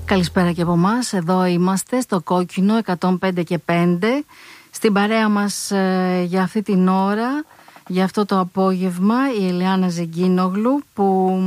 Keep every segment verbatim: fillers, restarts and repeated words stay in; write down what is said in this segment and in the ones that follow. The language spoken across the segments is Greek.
Καλησπέρα και από εμάς. Εδώ είμαστε στο Κόκκινο εκατόν πέντε και πέντε. Στην παρέα μας ε, για αυτή την ώρα, για αυτό το απόγευμα, η Ελεάνα Ζεγκίνογλου, που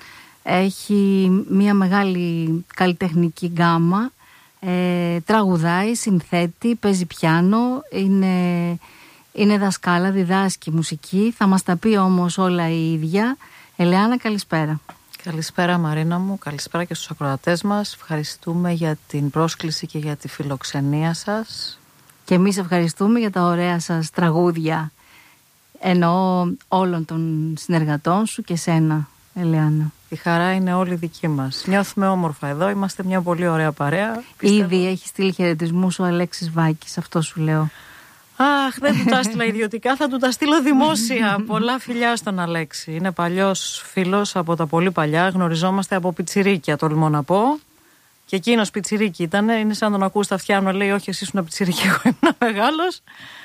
έχει μια μεγάλη καλλιτεχνική γκάμα. Ε, τραγουδάει, συνθέτει, παίζει πιάνο, είναι, είναι δασκάλα, διδάσκει μουσική. Θα μας τα πει όμως όλα η ίδια. Ελεάνα, καλησπέρα. Καλησπέρα Μαρίνα μου, καλησπέρα και στους ακροατές μας. Ευχαριστούμε για την πρόσκληση και για τη φιλοξενία σας. Και εμείς ευχαριστούμε για τα ωραία σας τραγούδια. Εννοώ όλων των συνεργατών σου και σένα, Ελεάνα. Η χαρά είναι όλη δική μας. Νιώθουμε όμορφα εδώ, είμαστε μια πολύ ωραία παρέα. Πιστεύω... Ήδη έχει στείλει χαιρετισμούς ο Αλέξης Βάκης, αυτό σου λέω. Αχ, δεν του τα στείλα ιδιωτικά, θα του τα στείλω δημόσια. Πολλά φιλιά στον Αλέξη. Είναι παλιός φίλος από τα πολύ παλιά. Γνωριζόμαστε από πιτσιρίκια, τολμώ να πω. Και εκείνος πιτσιρίκι ήταν. Είναι σαν τον ακούς στα αυτιά μου, λέει: όχι, εσύ ήσουν πιτσιρίκι, εγώ ήμουν μεγάλος.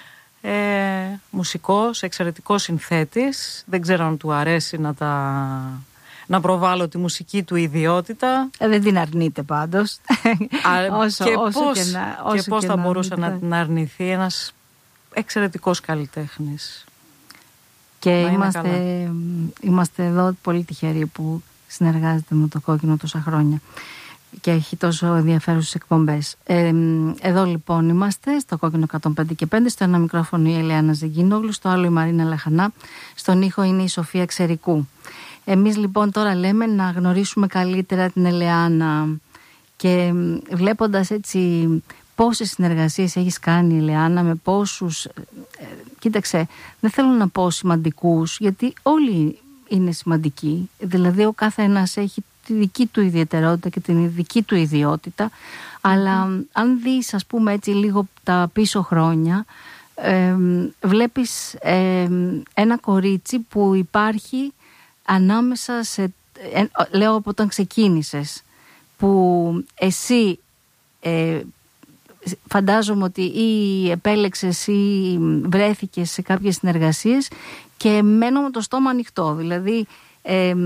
Ε, μουσικός, εξαιρετικός συνθέτης. Δεν ξέρω αν του αρέσει να τα. Να προβάλλω τη μουσική του ιδιότητα. Ε, δεν την αρνείται πάντως. Α, όσο, και όσο πώς, και, να, όσο και πώς και θα να μπορούσε αρνείται. να την αρνηθεί ένας εξαιρετικός καλλιτέχνης. Και είμαστε, είμαστε εδώ πολύ τυχεροί που συνεργάζεται με το Κόκκινο τόσα χρόνια και έχει τόσο ενδιαφέρουσες εκπομπές. Ε, εδώ λοιπόν είμαστε στο Κόκκινο εκατόν πέντε και πέντε. Στο ένα μικρόφωνο η Ελεάνα Ζεγκίνογλου, στο άλλο η Μαρίνα Λαχανά, στον ήχο είναι η Σοφία Ξερικού. Εμείς λοιπόν τώρα λέμε να γνωρίσουμε καλύτερα την Ελεάνα, και βλέποντας έτσι πόσες συνεργασίες έχεις κάνει, Ελεάνα, με πόσους, ε, κοίταξε, δεν θέλω να πω σημαντικούς, γιατί όλοι είναι σημαντικοί, δηλαδή ο κάθε ένας έχει τη δική του ιδιαιτερότητα και την δική του ιδιότητα, mm-hmm. αλλά αν δεις, ας πούμε, έτσι λίγο τα πίσω χρόνια, ε, βλέπεις ε, ένα κορίτσι που υπάρχει ανάμεσα σε, ε, λέω από όταν ξεκίνησες, που εσύ ε, φαντάζομαι ότι ή επέλεξες ή βρέθηκες σε κάποιες συνεργασίες και μένω με το στόμα ανοιχτό, δηλαδή ε,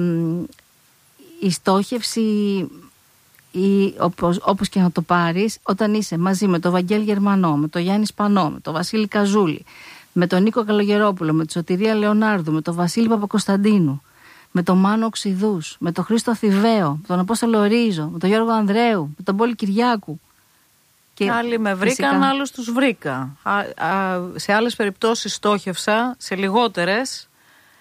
η στόχευση ή όπως, όπως και να το πάρεις, όταν είσαι μαζί με τον Βαγγέλη Γερμανό, με τον Γιάννη Σπανό, με τον Βασίλη Καζούλη, με τον Νίκο Καλογερόπουλο, με τη Σωτηρία Λεωνάρδου, με τον Βασίλη Παπακοσταντίνου, με τον Μάνο Οξυδούς, με τον Χρήστο Θηβαίο, με τον Απόστολο Ρίζο, με τον Γιώργο Ανδρέου, με τον Πόλη Κυριάκου. Και άλλοι με βρήκαν, φυσικά, άλλους τους βρήκα. Α, α, σε άλλες περιπτώσεις στόχευσα, σε λιγότερες,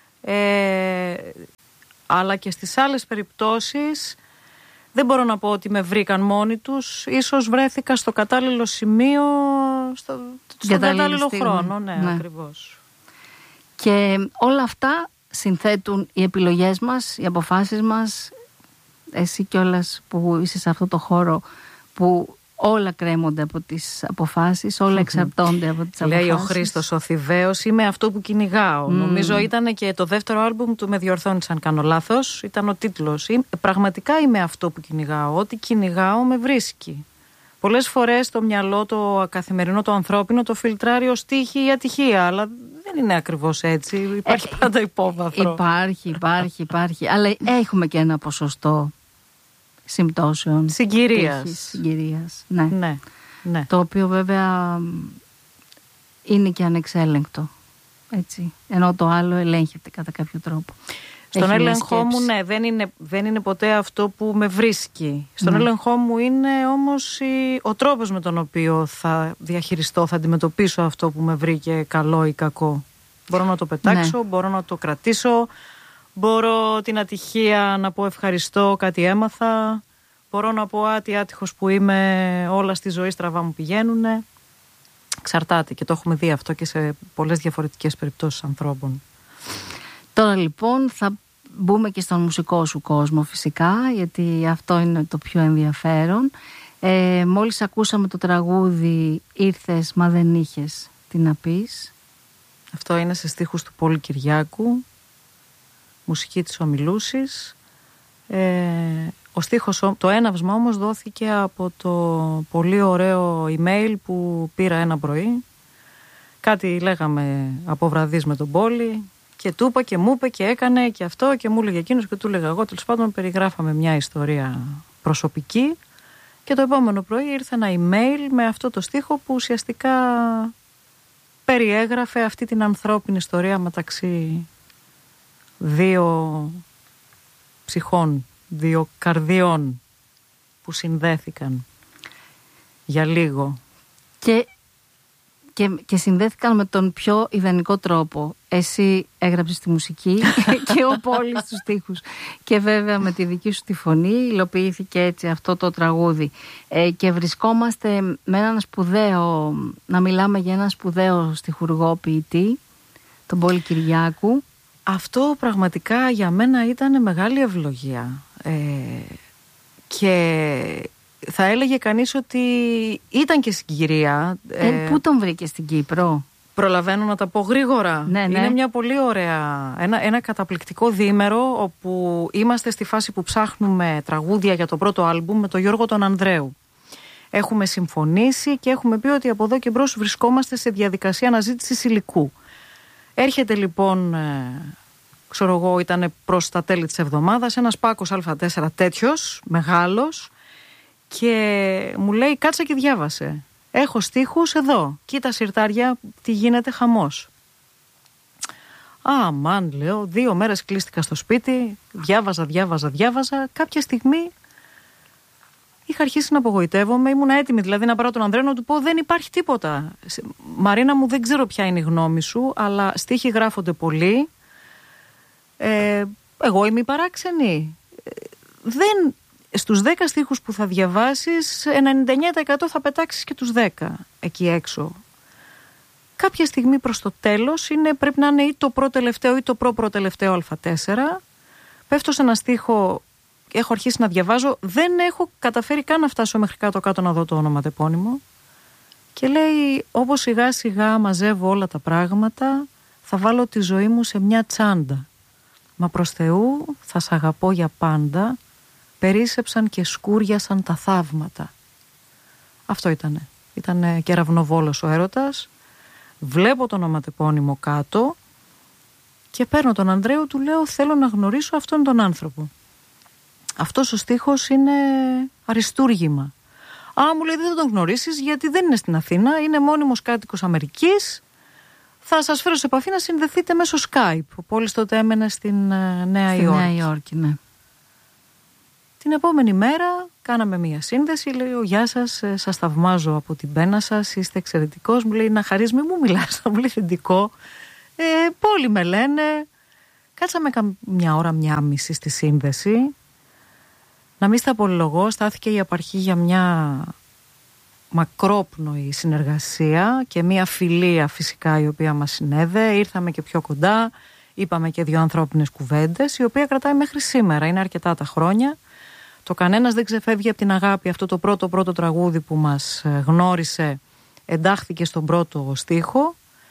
ε, αλλά και στις άλλες περιπτώσεις δεν μπορώ να πω ότι με βρήκαν μόνοι τους. Ίσως βρέθηκα στο κατάλληλο σημείο, στο, στον κατάλληλο στιγμή. χρόνο, ναι, ναι, ακριβώς. Και όλα αυτά συνθέτουν οι επιλογές μας, οι αποφάσεις μας. Εσύ κιόλας που είσαι σε αυτό το χώρο που όλα κρέμονται από τις αποφάσεις, όλα εξαρτώνται από τις αποφάσεις. Λέει ο Χρήστος ο Θηβαίος, είμαι αυτό που κυνηγάω. Mm. Νομίζω ήταν και το δεύτερο άλμπουμ του, με διορθώνεις αν κάνω λάθος, ήταν ο τίτλος. Πραγματικά είμαι αυτό που κυνηγάω. Ό,τι κυνηγάω με βρίσκει. Πολλές φορές το μυαλό, το καθημερινό, το ανθρώπινο, το φιλτράρει ως τύχη ή ατυχία, αλλά δεν είναι ακριβώς έτσι. Υπάρχει ε, πάντα υπόβαθρο. Υπάρχει, υπάρχει, υπάρχει. Αλλά έχουμε και ένα ποσοστό συμπτώσεων. Συγκυρίας. Συγκυρίας, ναι. Ναι, ναι. Το οποίο βέβαια είναι και ανεξέλεγκτο. Έτσι. Ενώ το άλλο ελέγχεται κατά κάποιο τρόπο. Στον έλεγχό μου, ναι, δεν είναι, δεν είναι ποτέ αυτό που με βρίσκει. Στον ναι. έλεγχό μου είναι όμως η, ο τρόπος με τον οποίο θα διαχειριστώ, θα αντιμετωπίσω αυτό που με βρήκε καλό ή κακό. Μπορώ να το πετάξω, ναι. μπορώ να το κρατήσω, μπορώ την ατυχία να πω ευχαριστώ, κάτι έμαθα, μπορώ να πω α, τι άτυχος που είμαι, όλα στη ζωή στραβά μου πηγαίνουνε. Εξαρτάται, και το έχουμε δει αυτό και σε πολλές διαφορετικές περιπτώσεις ανθρώπων. Τώρα λοιπόν θα μπούμε και στον μουσικό σου κόσμο φυσικά, γιατί αυτό είναι το πιο ενδιαφέρον. Ε, μόλις ακούσαμε το τραγούδι «Ήρθες μα δεν είχες τι να πεις». Αυτό είναι σε στίχους του Πόλη Κυριάκου, μουσική της Ομιλούσης. Ε, ο στίχος, το έναυσμα όμως δόθηκε από το πολύ ωραίο email που πήρα ένα πρωί. Κάτι λέγαμε από βραδείς με τον Πόλη και του είπα και μου είπε και έκανε και αυτό και μου έλεγε εκείνος και του έλεγα εγώ. Τέλος πάντων περιγράφαμε μια ιστορία προσωπική Και το επόμενο πρωί ήρθε ένα email με αυτό το στίχο που ουσιαστικά περιέγραφε αυτή την ανθρώπινη ιστορία μεταξύ δύο ψυχών, δύο καρδιών που συνδέθηκαν για λίγο. Και, και, και συνδέθηκαν με τον πιο ιδανικό τρόπο. Εσύ έγραψες τη μουσική και ο Πόλης τους στίχους. Και βέβαια με τη δική σου τη φωνή υλοποιήθηκε έτσι αυτό το τραγούδι. Ε, και βρισκόμαστε με έναν σπουδαίο, να μιλάμε για έναν σπουδαίο στιχουργό ποιητή, τον Πόλη Κυριάκου. Αυτό πραγματικά για μένα ήταν μεγάλη ευλογία. Ε, και θα έλεγε κανείς ότι ήταν και συγκυρία. Ε, ε, πού τον βρήκε στην Κύπρο? Προλαβαίνω να τα πω γρήγορα. Ναι, ναι. Είναι μια πολύ ωραία, ένα, ένα καταπληκτικό διήμερο όπου είμαστε στη φάση που ψάχνουμε τραγούδια για το πρώτο άλμπουμ με τον Γιώργο τον Ανδρέου. Έχουμε συμφωνήσει και έχουμε πει ότι από εδώ και μπρος βρισκόμαστε σε διαδικασία αναζήτησης υλικού. Έρχεται λοιπόν, ε, ξέρω εγώ, ήταν προς τα τέλη της εβδομάδας ένας Πάκος Α τέσσερα τέτοιος, μεγάλος, και μου λέει κάτσε και διάβασε. Έχω στίχους εδώ, κοίτα συρτάρια, τι γίνεται, χαμός. Α, μαν, λέω, δύο μέρες κλείστηκα στο σπίτι, διάβαζα, διάβαζα, διάβαζα. Κάποια στιγμή είχα αρχίσει να απογοητεύομαι, ήμουν έτοιμη δηλαδή να πάρω τον Ανδρέα να του πω δεν υπάρχει τίποτα. Μαρίνα μου, δεν ξέρω ποια είναι η γνώμη σου, αλλά στίχοι γράφονται πολύ. Ε, εγώ είμαι η παράξενη. Ε, δεν... Στους δέκα στίχους που θα διαβάσεις, ενενήντα εννέα τοις εκατό θα πετάξεις και τους δέκα εκεί έξω. Κάποια στιγμή προς το τέλος είναι, πρέπει να είναι ή το πρώτο-τελευταίο ή το προ-προτελευταίο Α τέσσερα. Πέφτω σε ένα στίχο, έχω αρχίσει να διαβάζω, δεν έχω καταφέρει καν να φτάσω μέχρι κάτω κάτω να δω το ονοματεπώνυμο. Και λέει, όπως σιγά σιγά μαζεύω όλα τα πράγματα, θα βάλω τη ζωή μου σε μια τσάντα. Μα προς Θεού θα σ' αγαπώ για πάντα. Περίσσεψαν και σκούριασαν τα θαύματα. Αυτό ήτανε. Ήτανε κεραυνοβόλος ο έρωτας. Βλέπω το ονοματεπώνυμο κάτω και παίρνω τον Ανδρέου, του λέω θέλω να γνωρίσω αυτόν τον άνθρωπο. Αυτός ο στίχος είναι αριστούργημα. Α, μου λέει δεν θα τον γνωρίσεις γιατί δεν είναι στην Αθήνα, είναι μόνιμος κάτοικος Αμερικής. Θα σας φέρω σε επαφή να συνδεθείτε μέσω Skype. Ο Πόλης τότε έμενε στην uh, Νέα στη Υόρκη. Νέα Υόρκη, ναι. Την επόμενη μέρα κάναμε μία σύνδεση, λέω γεια σας, σας θαυμάζω από την πένα σας, είστε εξαιρετικός. Μου λέει να χαρείς, μη μου μιλάς, θα μου λέει θετικό. Ε, πολλοί με λένε. Κάτσαμε μια ώρα, μια μισή στη σύνδεση. Να μην στα πολυλογώ, στάθηκε η απαρχή για μια μακρόπνοη συνεργασία και μια φιλία φυσικά η οποία μας συνέδε. Ήρθαμε και πιο κοντά, είπαμε και δύο ανθρώπινες κουβέντες, η οποία κρατάει μέχρι σήμερα, είναι αρκετά τα χρόνια. Το κανένας δεν ξεφεύγει από την αγάπη. Αυτό το πρώτο πρώτο τραγούδι που μας γνώρισε εντάχθηκε στον πρώτο στίχο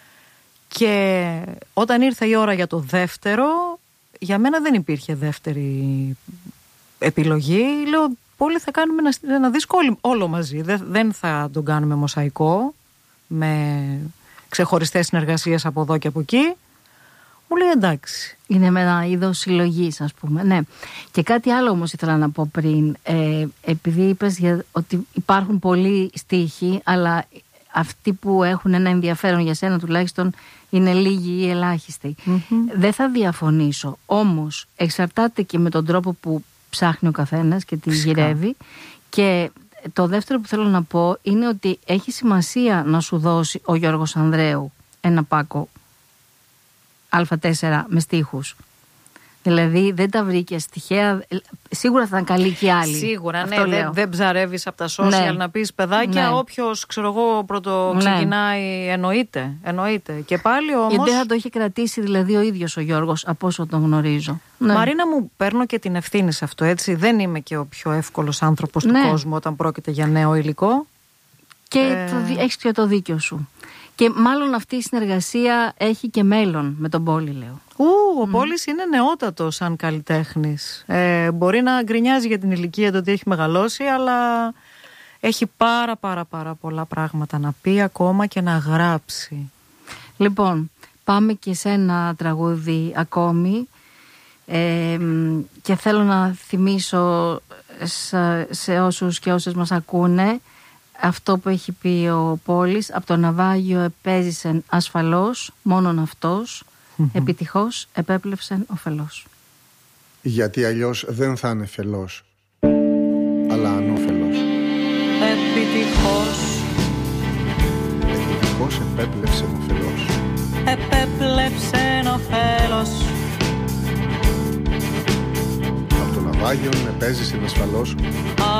και όταν ήρθε η ώρα για το δεύτερο, για μένα δεν υπήρχε δεύτερη επιλογή. Λέω Πόλη θα κάνουμε ένα, ένα δίσκο όλο μαζί, δεν, δεν θα τον κάνουμε μοσαϊκό με ξεχωριστές συνεργασίες από εδώ και από εκεί. Μου λέει εντάξει. Είναι με ένα είδος συλλογής, ας πούμε. Ναι. Και κάτι άλλο όμως ήθελα να πω πριν. Ε, επειδή είπες για, ότι υπάρχουν πολλοί στίχοι, αλλά αυτοί που έχουν ένα ενδιαφέρον για σένα τουλάχιστον είναι λίγοι ή ελάχιστοι. Mm-hmm. Δεν θα διαφωνήσω. Όμως εξαρτάται και με τον τρόπο που ψάχνει ο καθένας και τη Φυσικά. γυρεύει. Και το δεύτερο που θέλω να πω είναι ότι έχει σημασία να σου δώσει ο Γιώργος Ανδρέου ένα Πάκο Α τέσσερα με στίχους. Δηλαδή δεν τα βρήκε τυχαία. Σίγουρα θα ήταν καλή και άλλοι. Σίγουρα, αυτό ναι. Δεν δε ψαρεύεις από τα social ναι. να πεις παιδάκια. Ναι. Όποιος ξέρω εγώ πρώτο ναι. ξεκινάει, εννοείται, εννοείται. Και πάλι όμως. Γιατί θα το έχει κρατήσει δηλαδή ο ίδιος ο Γιώργος, από όσο τον γνωρίζω. Ναι. Μαρίνα μου, παίρνω και την ευθύνη σε αυτό, έτσι. Δεν είμαι και ο πιο εύκολος άνθρωπος ναι. του κόσμου όταν πρόκειται για νέο υλικό. Και ε... το, έχεις και το δίκιο σου. Και μάλλον αυτή η συνεργασία έχει και μέλλον με τον Πόλη, λέω. Ου, ο mm. Πόλης είναι νεότατος σαν καλλιτέχνης. Ε, μπορεί να γκρινιάζει για την ηλικία του ότι έχει μεγαλώσει, αλλά έχει πάρα πάρα πάρα πολλά πράγματα να πει ακόμα και να γράψει. Λοιπόν, πάμε και σε ένα τραγούδι ακόμη ε, και θέλω να θυμίσω σε όσους και όσες μας ακούνε αυτό που έχει πει ο Πόλης: από το ναυάγιο επέζησεν ασφαλώς, μόνον αυτός, mm-hmm. επιτυχώς επέπλευσεν ωφελώς. Γιατί αλλιώς δεν θα είναι φελός, αλλά ανώφελος. Επιτυχώς Επιτυχώς επέπλευσεν ωφελώς. Επέπλευσεν ωφέλος. Από το ναυάγιον επέζησεν ασφαλώς,